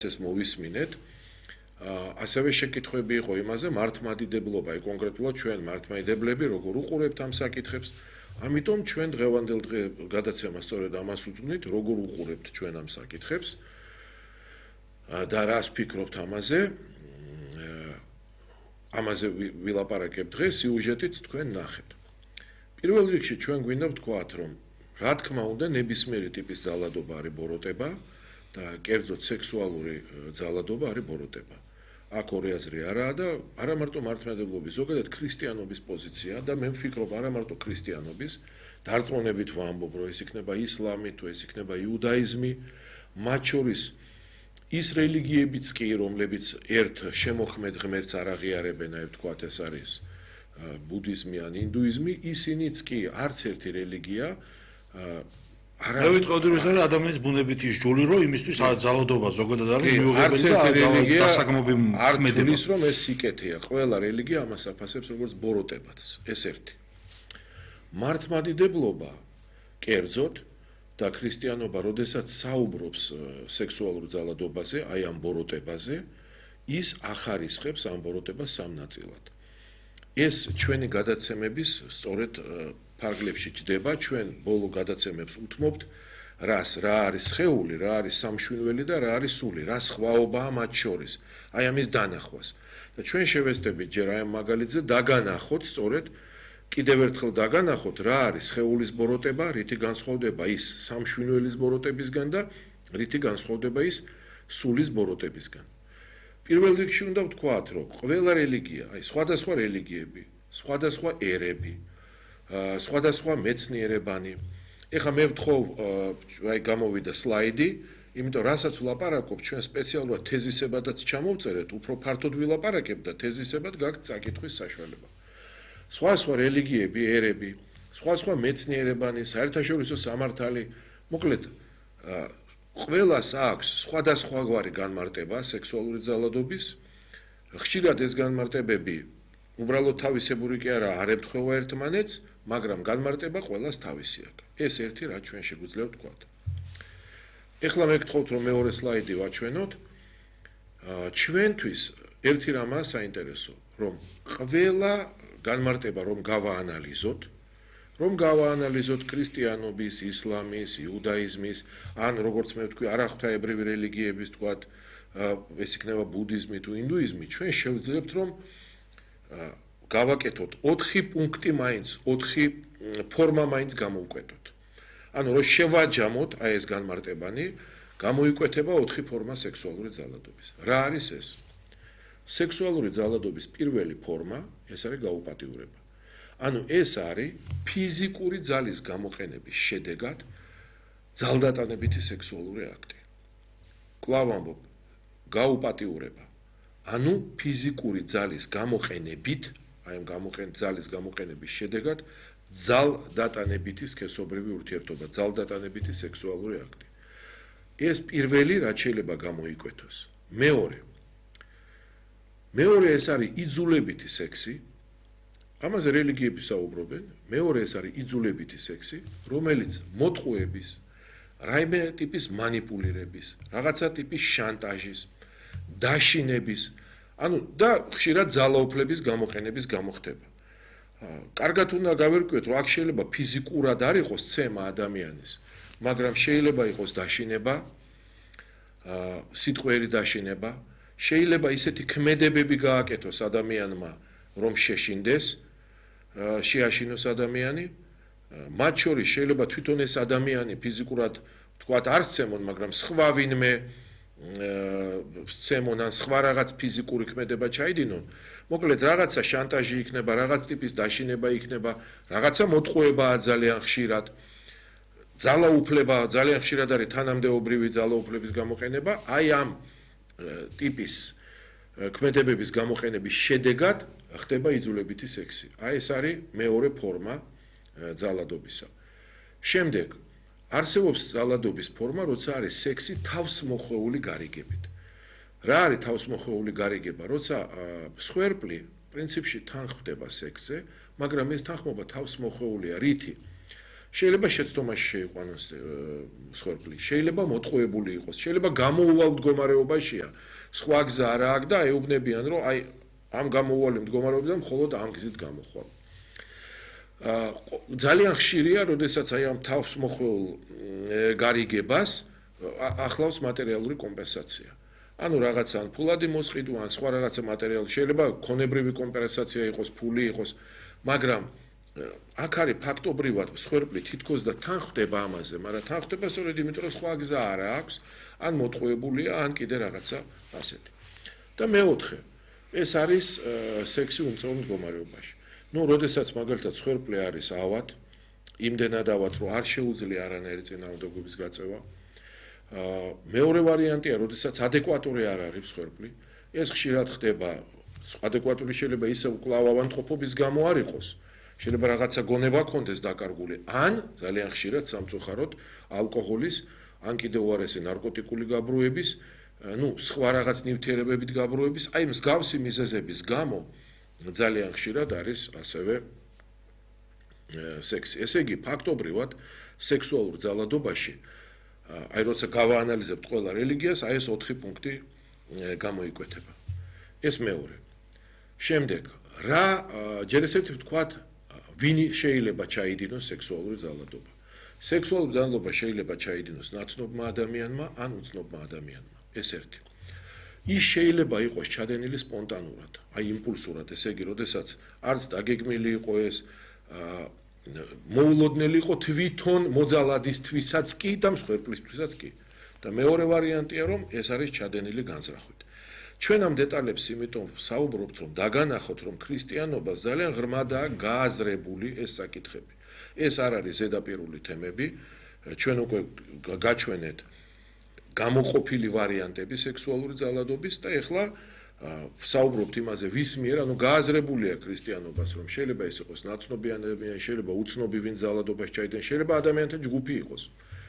ეს მოვისმინეთ. ასევე შეკითხვები იყო იმაზე, მართლმადიდებლობა, კონკრეტულად ჩვენ მართლმადიდებლები როგორ უყურებთ ამ საკითხებს. ამიტომ ჩვენ დღევანდელ გადაცემას სწორედ ამას უძღვნით, როგორ უყურებთ ჩვენ ამ საკითხებს და რას ფიქრობთ ამაზე. ამაზე ვილაპარაკებ დღეს, სიუჟეტიც თქვენ ნახეთ. პირველ რიგში ჩვენ გვინდა ვთქვათ, რომ რა თქმა უნდა ნებისმიერი ტიპის ძალადობა არის ბოროტება და კერძოდ სექსუალური ძალადობა არის ბოროტება. აქ ორი აზრი არაა და არა მარტო მართლმადიდებლობის, ზოგადად ქრისტიანობის პოზიციაა და მე ვფიქრობ არა მარტო ქრისტიანობის, დარწმუნებით ვამბობ, რომ ეს იქნება ისლამი, თუ ეს იქნება იუდაიზმი, მათ შორის ის რელიგიებიც კი, რომლებიც ერთ შემოქმედ ღმერთს არ აღიარებენ, აი ვთქვათ, ეს არის ბუდიზმი ან ინდუიზმი, ისინიც კი არც ერთი რელიგია არა ვიტყოდი რომ ეს არის ადამიანის ბუნებითი სჯული, რომ იმისთვის ძალადობა ზოგადად არის მიუღებელი და დასაგმობი მოქმედება. ის რომ ეს სიკეთეა, ყველა რელიგია ამას აფასებს როგორც ბოროტებას, ეს ერთი. მართლმადიდებლობა კერძოდ და ქრისტიანობა, როდესაც საუბრობს სექსუალურ ძალადობაზე, აი ამ ბოროტებაზე, ის ახარისხებს ამ ბოროტებას სამ ნაწილად. ეს ჩვენი გადაცემების სწორედ ფარგლებში ჯდება, ჩვენ ბოლო გადაცემებს უთმობთ, რა არის სხეული, რა არის სამშვინველი და რა არის სული, რა სხვაობაა მათ შორის, აი ამის დანახვას. და ჩვენ შევეცდებით ჯერ აი ამ მაგალითზე დაგანახოთ სწორედ კიდევ ერთხელ დაგანახოთ რა არის სხეულის ბოროტება, რითი განსხვავდება ის სამშვინველის ბოროტებისგან და რითი განსხვავდება ის სულის ბოროტებისგან. პირველ რიგში უნდა ვთქვათ, რომ ყველა რელიგია, აი სხვადასხვა რელიგიები, სხვადასხვა ერები, სხვადასხვა მეცნიერებანი. ეხლა მე ვთხოვ, აი გამოვიდა სლაიდი, იმიტომ რასაც ვლაპარაკობ, ჩვენ სპეციალურად თეზისებადაც ჩამოვწერეთ, უფრო ფართოდ ვილაპარაკებ და თეზისებად გაქვთ საკითხვის საშუალება. სხვა რელიგიები, ერები, სხვა მეცნიერებანი, საერთაშორისო სამართალი, მოკლედ ყველას აქვს სხვადასხვაგვარი განმარტება სექსუალური ძალადობის. ხშირად ეს განმარტებები უბრალოდ თავისებური კი არა, არ ემთხვევა ერთმანეთს, მაგრამ განმარტება ყველას თავისი აქვს. ეს ერთი რა ჩვენ შეგვიძლია ვთქვათ. ეხლა მე გთხოვთ რომ მეორე სლაიდი ვაჩვენოთ. ჩვენთვის ერთი რამაა საინტერესო, რომ ყველა განმარტება რომ გავაანალიზოთ ქრისტიანობის, ისლამის, იუდაიზმის, ან როგორც მე ვთქვი, არაღვთაებრივი რელიგიების, ვთქვათ, ეს იქნება ბუდიზმი თუ ინდუიზმი, ჩვენ შევძლებთ რომ გავაკეთოთ 4 პუნქტი მაინც, 4 ფორმა მაინც გამოვკვეთოთ. ანუ რომ შევაჯამოთ აი ეს განმარტებანი, გამოიკვეთება 4 ფორმა სექსუალური ძალადობის. რა არის ეს? სექსუალური ძალადობის პირველი ფორმა, ეს არის გაუპატიურება. ანუ ეს არის ფიზიკური ძალის გამოყენების შედეგად ძალდატანებითი სექსუალური აქტი. კვლავ ამბობ, გაუპატიურება. ანუ ფიზიკური ძალის გამოყენებით, აი ამ ძალის გამოყენების შედეგად ძალდატანებითი სქესობრივი ურთიერთობა, ძალდატანებითი სექსუალური აქტი. ეს პირველი რაც შეიძლება გამოიკვეთოს. მეორე ეს არის იძულებითი სექსი. ამაზე რელიგიები საუბრობენ. მეორე ეს არის იძულებითი სექსი, რომელიც მოტყუების, რაიმე ტიპის манипуლირების, რაღაცა ტიპის შანტაჟის, დაშინების, ანუ და ხშირად ძალაუფლების გამოყენების გამოხდება. კარგად უნდა გავერკვიოთ, რომ აქ შეიძლება ფიზიკურად არ იყოს ცემა ადამიანის, მაგრამ შეიძლება იყოს დაშინება, სიტყვიერი დაშინება, შეიძლება ისეთი ქმედებები გააკეთოს ადამიანმა, რომ შეშინდეს, შეაშინოს ადამიანი, მათ შორის შეიძლება თვითონ ეს ადამიანი ფიზიკურად ვთქვათ არ სცემონ, მაგრამ სხვა ვინმე სცემონ ან სხვა რაღაც ფიზიკური ქმედება ჩაიდინონ. მოკლედ რაღაცა შანტაჟი იქნება, რაღაც ტიპის დაშინება იქნება, რაღაცა მოტყუებაა ძალიან ხშირად. ძალაუფლება ძალიან ხშირად არის თანამდებობრივი ძალაუფლების გამოყენება, აი ამ ტიპის ქმედებების გამოყენების შედეგად ხდება იძულებითი სექსი. აი ეს არის მეორე ფორმა ძალადობისა. შემდეგ არსებობს ძალადობის ფორმა, როცა არის სექსი თავსმოხვეული გარიგებით. რა არის თავსმოხვეული გარიგება? როცა მსხვერპლი პრინციპში თანხმდება სექსზე, მაგრამ ეს თანხმობა თავსმოხვეულია რითი? შეიძლება შეცდომაში შეიყვანოს მსხვერპლი, შეიძლება მოტყუებული იყოს, შეიძლება გამოუვალ მდგომარეობაშია, სხვა გზა არა აქვს და ეუბნებიან, რომ აი ამ გამოუვალ მდგომარეობიდან მხოლოდ ამ გზით გამოხვალ. ძალიან ხშირია, როდესაც აი ამ თავს მოხეულ გარიგებას ახლავს მატერიალური კომპენსაცია. ანუ რაღაცა ან ფულადი მოსყიდვა, ან სხვა რაღაცა მატერიალი, შეიძლება ქონებრივი კომპენსაცია იყოს, ფული იყოს, მაგრამ აქ არის ფაქტობრივად მსხვერპლი თითქოს და თან ხვდება ამაზე, მაგრამ თან ხვდება სწორედ იმიტომ, რომ სხვა გზა არა აქვს, ან მოტყუებულია, ან კიდე რაღაცა ასეთი. და მეოთხე, ეს არის სექსი უმწვევ მდგომარეობაში. ნუ, როდესაც მაგალითად მსხვერპლი არის ავად, იმდენად ავად, რომ არ შეუძლია არანაირი წინააღმდეგობის გაწევა. მეორე ვარიანტია, როდესაც ადეკვატური არ არის მსხვერპლი, ეს ხშირად ხდება, ადეკვატური შეიძლება ისევ კვლავ ავადმყოფობის გამო არ იყოს. შეიძლება რაღაცა გონება ქონდეს დაკარგული, ან ძალიან ხშირად სამწუხაროდ ალკოჰოლის, ან კიდევ უარესი ნარკოტიკული გაბრუების, ნუ სხვა რაღაც ნივთიერებებით გაბრუების, აი მსგავსი მიზეზების გამო ძალიან ხშირად არის ასევე სექსი. ესე იგი, ფაქტობრივად სექსუალურ ძალადობაში, აი როცა გავაანალიზებთ ყველა რელიგიას, აი ეს 4 პუნქტი გამოიკვეთება. ეს მეორე. შემდეგ, რა ჯერ ესეთი ვთქვათ, ვინ შეიძლება ჩაიდინოს სექსუალური ძალადობა? სექსუალური ძალადობა შეიძლება ჩაიდინოს ნაცნობმა ადამიანმა ან უცნობმა ადამიანმა. ეს ერთი. ის შეიძლება იყოს ჩადენილი სპონტანურად, აი იმპულსურად, ესე იგი, როდესაც არც დაგეგმილი იყო ეს, მოულოდნელი იყო თვითონ მოძალადისთვისაც კი და მსხვერპლისთვისაც კი. და მეორე ვარიანტია, რომ ეს არის ჩადენილი განზრახვით. ჩვენ ამ დეტალებს იმიტომ საუბრობთ, რომ დაგანახოთ, რომ ქრისტიანობა ძალიან ღრმადაა გააზრებული ეს საკითხები. ეს არ არის ზედაპირული თემები, ჩვენ უკვე გაჩვენეთ გამოყოფილი ვარიანტები სექსუალური ძალადობის და ეხლა საუბრობთ იმაზე, ვის მიერ, ანუ გააზრებულია ქრისტიანობას, რომ შეიძლება ეს იყოს ნაცნობი ადამიანი, შეიძლება უცნობი ვინ ძალადობაში ჩაიდნენ, შეიძლება ადამიანთა ჯგუფი იყოს.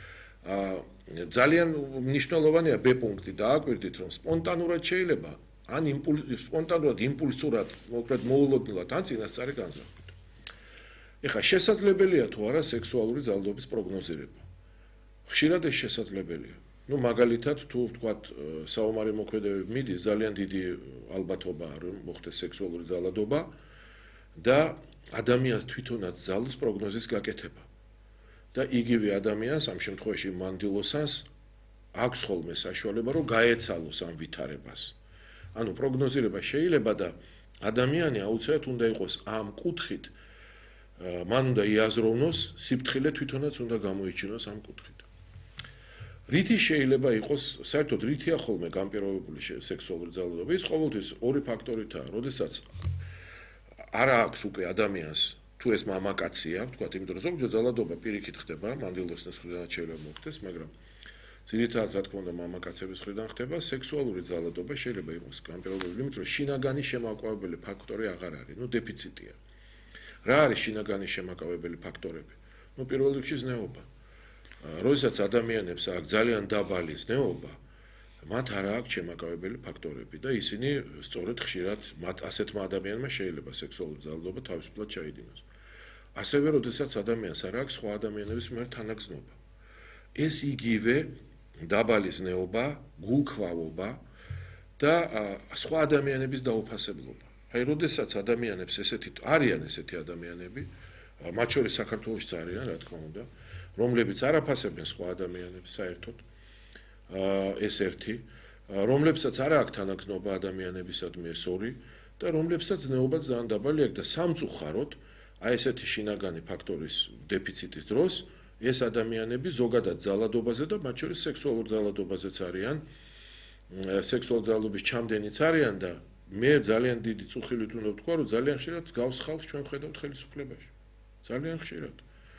ძალიან მნიშვნელოვანია B პუნქტი დააკვირდით, რომ სპონტანურად შეიძლება, ან სპონტანურად, იმპულსურად, მოკლედ მოულოდნელად, ან წინასწარი განზრახვით. ეხლა შესაძლებელია თუ არა სექსუალური ძალადობის პროგნოზირება. ხშირად ეს შესაძლებელია. ნუ მაგალითად თუ ვთქვათ საომარი მოქმედებები მიდის, ძალიან დიდი ალბათობაა რომ მოხდეს სექსუალური ძალადობა და ადამიანს თვითონაც ძალს პროგნოზის გაკეთება. და იგივე ადამიანს ამ შემთხვევაში მანდილოსანს აქვს ხოლმე საშუალება რომ გაეცალოს ამ ვითარებას. ანუ პროგნოზირება შეიძლება და ადამიანი აუცილებლად უნდა იყოს ამ კუთხით, მან უნდა იაზროვნოს, სიფრთხილე თვითონაც უნდა გამოიჩინოს ამ კუთხით. რითი შეიძლება იყოს, საერთოდ რითია ხოლმე განპირობებული სექსუალური ძალადობა? ის ყოველთვის ორი ფაქტორითაა, როდესაც არ აქვს უკვე ადამიანს თუ ეს მამაკაცია, ვთქვათ, იმიტომ რომ ზოგჯერ ძალადობა პირიქით ხდება, მანდილოსნის მხრიდან შეიძლება მოხდეს, მაგრამ ძირითადად რა თქმა უნდა მამაკაცების მხრიდან ხდება, სექსუალური ძალადობა შეიძლება იყოს განპირობებული, იმიტომ რომ შინაგანი შემაკავებელი ფაქტორი აღარ არის, ნუ დეფიციტია. რა არის შინაგანი შემაკავებელი ფაქტორები? ნუ პირველ რიგში ზნეობა. როდესაც ადამიანებს აქვს ძალიან დაბალი ზნეობა, მათ არ აქვს შემაკავებელი ფაქტორები და ისინი სწორედ ხშირად მათ ასეთმა ადამიანმა შეიძლება სექსუალური ძალადობა თავისუფლად ჩაიდინოს. ასევე როდესაც ადამიანს არ აქვს სხვა ადამიანების მიერ თანაგზნობა. ეს იგივე დაბალი ზნეობა, გულქვავობა და სხვა ადამიანების დაუფასებლობა. აი როდესაც ადამიანებს არიან ესეთი ადამიანები, მათ შორის საქართველოშიც არიან, რა თქმა უნდა, რომლებიც არ აფასებენ სხვა ადამიანებს საერთოდ, ეს ერთი, რომლებსაც არ აქვს თანაგზნობა ადამიანებისადმი ეს ორი და რომლებსაც ზნეობაც ძალიან დაბალი აქვს და სამწუხაროდ აი ესეთი შინაგანი ფაქტორის დეფიციტის დროს ეს ადამიანები ზოგადად ძალადობაზე და მათ შორის სექსუალურ ძალადობაზეც არიან, სექსუალურ ძალადობის ჩამდენიც არიან და მე ძალიან დიდი წუხილით უნდა ვთქვა, რომ ძალიან ხშირად გავს ხალხს ჩვენ ხედავთ ხელისუფლებაში. ძალიან ხშირად.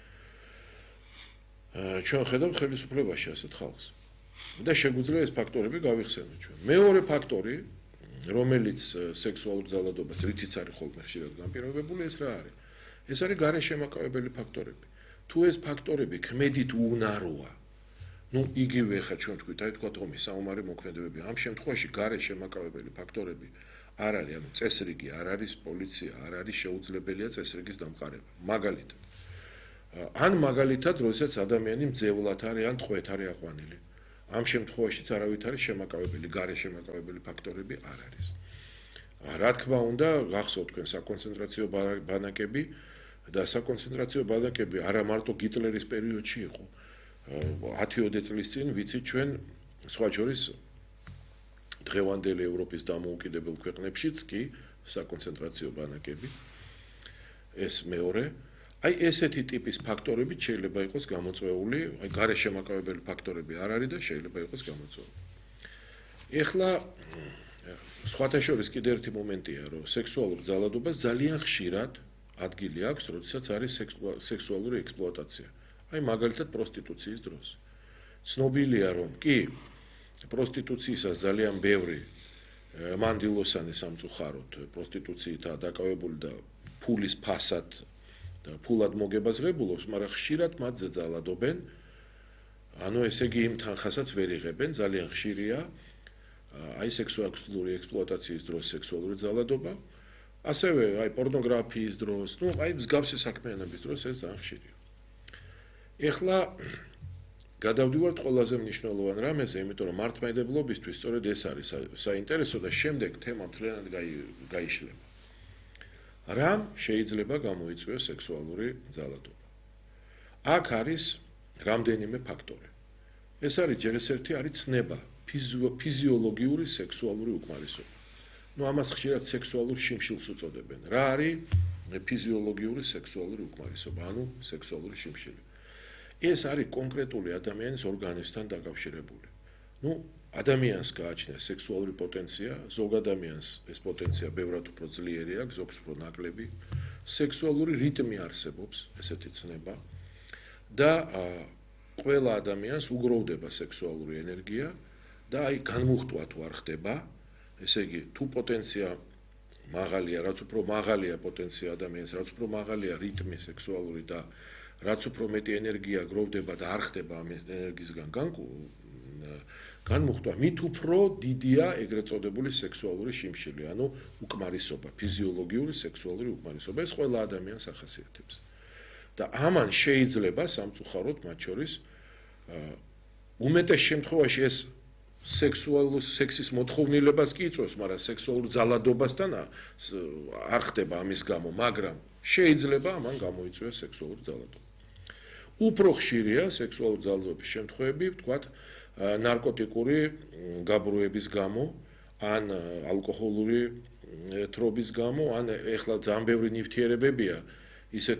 ჩვენ ხედავთ ხელისუფლებაში ასეთ ხალხს. და შეგვიძლია ეს ფაქტორები გავიხსენოთ ჩვენ. მეორე ფაქტორი, რომელიც სექსუალურ ძალადობას რითიც არის ხოლმე ხშირად განპირობებული, ეს რა არის? ეს არის გარშემაკავებელი ფაქტორები. თუ ეს ფაქტორები ქმედით უნაროა, ნუ იგივე ხა ჩვენ თქვით, აი თქვა ომის საომარი მოქმედებები, ამ შემთხვევაში გარშემაკავებელი ფაქტორები არ არის, ანუ წესრიგი არ არის, პოლიცია არ არის, შეუძლებელია წესრიგის დამყარება. მაგალითად, ან მაგალითად, როდესაც ადამიანი მძევლად არის ან ტყვეთ არის აყვანილი. ამ შემთხვევაშიც არავით არის შემაკავებელი, გარე შემაკავებელი ფაქტორები არ არის. რა თქმა უნდა, გახსოვთ თქვენ საკონცენტრაციო ბანაკები და საკონცენტრაციო ბანაკები არა მარტო გიტლერის პერიოდში იყო. 10-20 წლის წინ ვიცით ჩვენ სხვა შორის დღევანდელი ევროპის დამოუკიდებელ ქვეყნებშიც კი საკონცენტრაციო ბანაკები ეს მეორე აი ესეთი ტიპის ფაქტორები შეიძლება იყოს გამოწვეული, აი გარე შემაკავებელი ფაქტორები არ არის და შეიძლება იყოს გამოწვეული. ეხლა სხვათა შორის კიდევ ერთი მომენტია, რომ სექსუალურ ძალადობას ძალიან ხშირად ადგილი აქვს, როდესაც არის სექსუალური ექსპლუატაცია. აი მაგალითად პროსტიტუციის დროს. ცნობილია, რომ კი პროსტიტუციისას ძალიან ბევრი მანდილოსანი სამწუხაროდ პროსტიტუციითაა დაკავებული და ფულის ფასად და ფულად მოგებას ღებულობს, მაგრამ ხშირად მათზე ძალადობენ. ანუ ესე იგი იმ თანხასაც ვერ იღებენ, ძალიან ხშირია აი სექსუალური ექსპლუატაციის დროს სექსუალური ძალადობა, ასევე აი პორნოგრაფიის დროს, ну აი მსგავსი საქმიანობის დროს ეს ძალიან ხშირია. ეხლა გადავდივართ ყველაზე მნიშვნელოვან რამეზე, იმიტომ რომ მართლმადიდებლობისთვის სწორედ ეს არის საინტერესო და შემდეგ თემა მთლიანად გაიშლება. რამ შეიძლება გამოიწვიოს სექსუალური ძალადობა? აქ არის რამდენიმე ფაქტორი. ეს არის ჯერ ერთი არის ცნება, ფიზიოლოგიური სექსუალური უკმარისობა. ну ამას ხშირად სექსუალურ შიმშილს უწოდებენ. რა არის ფიზიოლოგიური სექსუალური უკმარისობა, ანუ სექსუალური შიმშილი? ეს არის კონკრეტული ადამიანის ორგანიზმთან დაკავშირებული. ну ადამიანს გააჩნია სექსუალური პოტენცია, ზოგ ადამიანს ეს პოტენცია ბევრად უფრო ძლიერი აქვს, ზოგს უფრო ნაკლები. სექსუალური რიტმი არსებობს, ესეთი ცნება და ყველა ადამიანს უგროვდება სექსუალური ენერგია და აი განმუხტვა თუ არ ხდება, ესე იგი თუ პოტენცია მაღალია, რაც უფრო მაღალია პოტენცია ადამიანს, რაც უფრო მაღალია რიტმი სექსუალური და რაც უფრო მეტი ენერგია გროვდება და არ ხდება ამ ენერგიისგან განმუხტვა, მით უფრო დიდია ეგრეთ წოდებული სექსუალური შიმშილი, ანუ უკმარისობა, ფიზიოლოგიური სექსუალური უკმარისობა. ეს ყველა ადამიანს ახასიათებს. და ამან შეიძლება სამწუხაროდ მათ შორის უმეტეს შემთხვევაში ეს სექსის მოთხოვნილებას კი იწვევს, მაგრამ სექსუალურ ძალადობასთან არ ხდება ამის გამო, მაგრამ შეიძლება ამან გამოიწვიოს სექსუალური ძალადობა. უფრო ხშირია სექსუალური ძალადობის შემთხვევები, ვთქვათ, ნარკოტიკული გაბრუების გამო, ან ალკოჰოლური თრობის გამო, ან ეხლა ძალიან ბევრი ნივთიერებებია, ისეთ